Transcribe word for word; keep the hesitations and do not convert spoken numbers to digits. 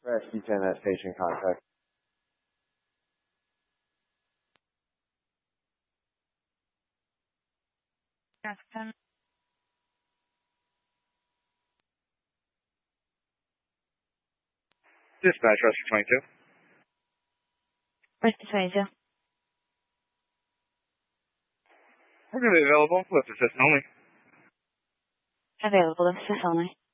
Rescue ten at station contact. Rescue Dispatch, Rescue twenty-two. Rescue twenty-two. We're going to be available. Lift assist only. Available, assist only.